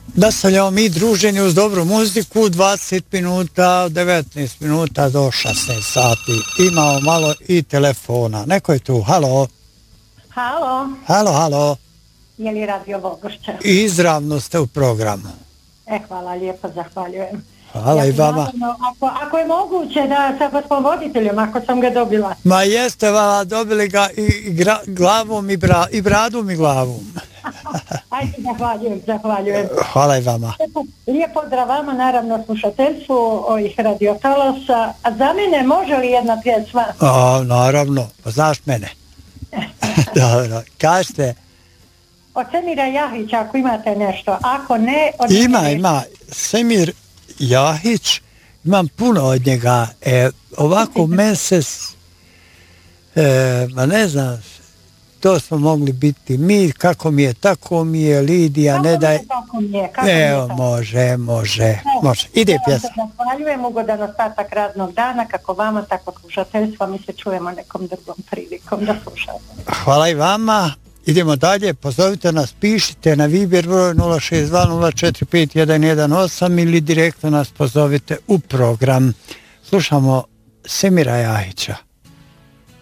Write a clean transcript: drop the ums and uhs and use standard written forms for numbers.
Nastavljamo mi druženje uz dobru muziku, 20 minuta, 19 minuta do 16 sati. Imamo malo i telefona. Neko je tu, halo. Halo. Halo, halo. Je li radio Vogošća? Izravno ste u programu. Hvala lijepo, zahvaljujem. Hvala i vama. Naravno, ako je moguće da sa gospodom voditeljom, ako sam ga dobila. Ma jeste, vala, dobili ga i glavom i bradom i glavom. Ajde, zahvaljujem. Hvala i vama. Lijep pozdrav vama, naravno slušateljstvu ovih radiotalasa. A za mene može li jedna pjesma? Naravno, pa znaš mene. Dobro, kažete. Od Semira Jahića, ako imate nešto. Ako ne... Ima. Semir Jahić, imam puno od njega. Ovako mesec, ma ne znam, to smo mogli biti mi, kako mi je, tako mi je, Lidija, ne daj... Evo, može. Ide pjesma. Zahvaljujem, ugodan ostatak radnog dana, kako vama, tako slušateljstva, mi se čujemo nekom drugom prilikom da slušamo. Hvala i vama. Idemo dalje, pozovite nas, pišite na Viber broj 062-045-118 ili direktno nas pozovite u program. Slušamo Semira Jahića.